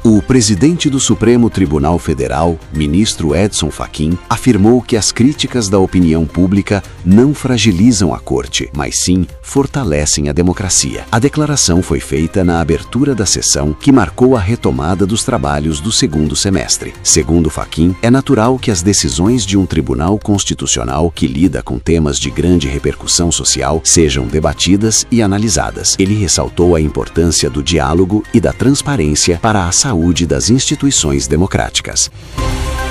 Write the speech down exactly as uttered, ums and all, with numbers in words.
O presidente do Supremo Tribunal Federal, ministro Edson Fachin, afirmou que as críticas da opinião pública não fragilizam a Corte, mas sim fortalecem a democracia. A declaração foi feita na abertura da sessão que marcou a retomada dos trabalhos do segundo semestre. Segundo Fachin, é natural que as decisões de um tribunal constitucional que lida com temas de grande repercussão social sejam debatidas e analisadas. Ele ressaltou a importância do diálogo e da transparência para a saúde das instituições democráticas.